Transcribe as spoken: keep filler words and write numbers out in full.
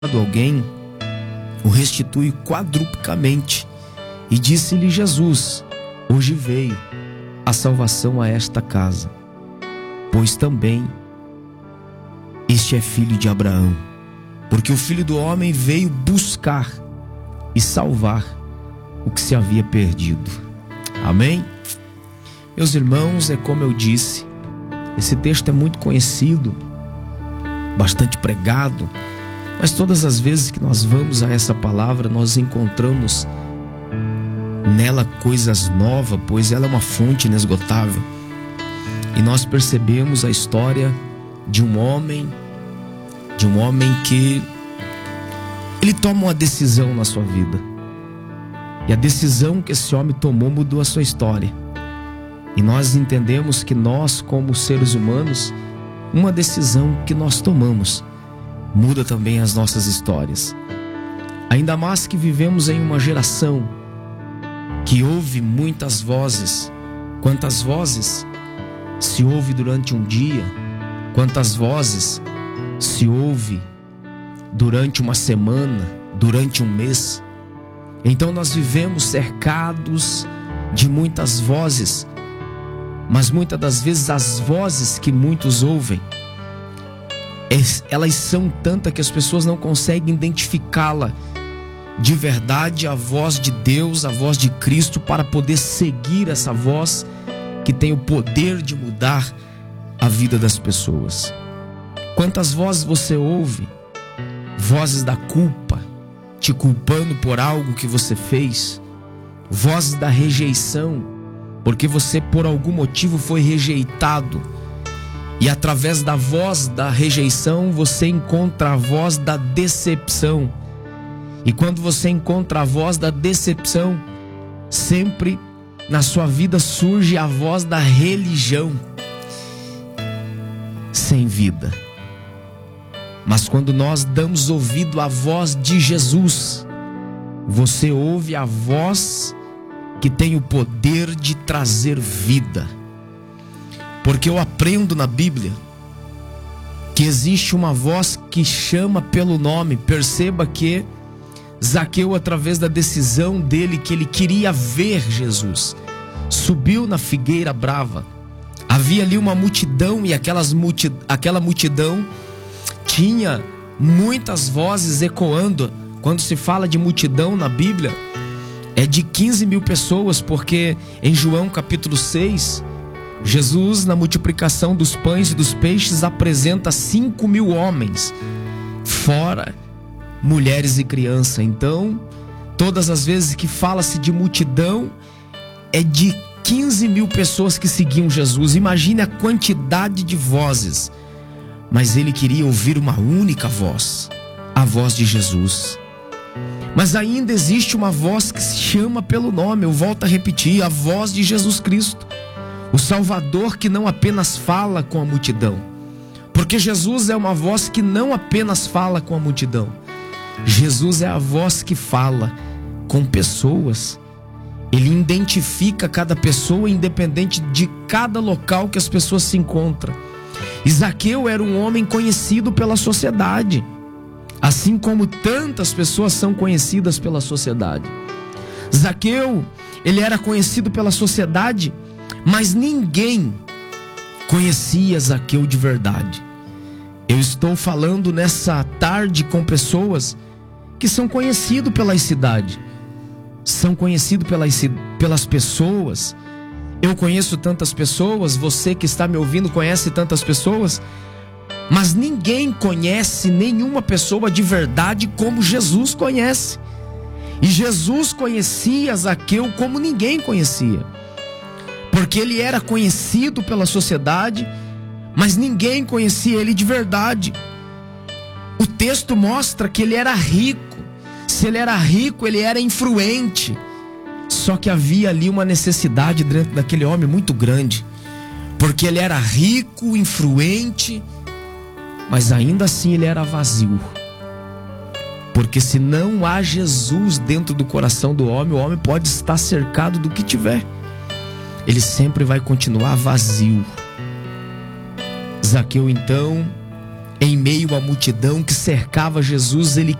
alguém, o restitui quadruplicamente. E disse-lhe Jesus: hoje veio a salvação a esta casa, pois também este é filho de Abraão, porque o Filho do Homem veio buscar e salvar o que se havia perdido. Amém? Meus irmãos, é como eu disse, esse texto é muito conhecido, bastante pregado, mas todas as vezes que nós vamos a essa palavra, nós encontramos nela coisas novas, pois ela é uma fonte inesgotável. E nós percebemos a história de um homem, de um homem que ele toma uma decisão na sua vida. E a decisão que esse homem tomou mudou a sua história. E nós entendemos que nós, como seres humanos, uma decisão que nós tomamos muda também as nossas histórias. Ainda mais que vivemos em uma geração que ouve muitas vozes. Quantas vozes se ouve durante um dia? Quantas vozes se ouve durante uma semana, durante um mês? Então nós vivemos cercados de muitas vozes, mas muitas das vezes as vozes que muitos ouvem, elas são tantas que as pessoas não conseguem identificá-la de verdade, a voz de Deus, a voz de Cristo, para poder seguir essa voz que tem o poder de mudar a vida das pessoas. Quantas vozes você ouve? Vozes da culpa, te culpando por algo que você fez. Vozes da rejeição, porque você por algum motivo foi rejeitado. E através da voz da rejeição, você encontra a voz da decepção. E quando você encontra a voz da decepção, sempre na sua vida surge a voz da religião sem vida. Mas quando nós damos ouvido à voz de Jesus, você ouve a voz que tem o poder de trazer vida. Porque eu aprendo na Bíblia que existe uma voz que chama pelo nome. Perceba que Zaqueu, através da decisão dele, que ele queria ver Jesus, subiu na figueira brava. Havia ali uma multidão, e aquelas multi... aquela multidão tinha muitas vozes ecoando. Quando se fala de multidão na Bíblia, é de quinze mil pessoas, porque em João capítulo seis, Jesus, na multiplicação dos pães e dos peixes, apresenta cinco mil homens, fora mulheres e crianças. Então, todas as vezes que fala-se de multidão, é de quinze mil pessoas que seguiam Jesus. Imagine a quantidade de vozes. Mas ele queria ouvir uma única voz, a voz de Jesus. Mas ainda existe uma voz que se chama pelo nome. Eu volto a repetir, a voz de Jesus Cristo, o Salvador, que não apenas fala com a multidão. Porque Jesus é uma voz que não apenas fala com a multidão. Jesus é a voz que fala com pessoas. Ele identifica cada pessoa, independente de cada local que as pessoas se encontram. Zaqueu era um homem conhecido pela sociedade, assim como tantas pessoas são conhecidas pela sociedade. Zaqueu, ele era conhecido pela sociedade, mas ninguém conhecia Zaqueu de verdade. Eu estou falando nessa tarde com pessoas que são conhecidos pela cidade, são conhecidos pelas, pelas pessoas. Eu conheço tantas pessoas, você que está me ouvindo conhece tantas pessoas, mas ninguém conhece nenhuma pessoa de verdade como Jesus conhece. E Jesus conhecia Zaqueu como ninguém conhecia, porque ele era conhecido pela sociedade, mas ninguém conhecia ele de verdade. O texto mostra que ele era rico. Se ele era rico, ele era influente. Só que havia ali uma necessidade dentro daquele homem muito grande, porque ele era rico, influente, mas ainda assim ele era vazio. Porque se não há Jesus dentro do coração do homem, o homem pode estar cercado do que tiver, ele sempre vai continuar vazio. Zaqueu então em meio à multidão que cercava Jesus, ele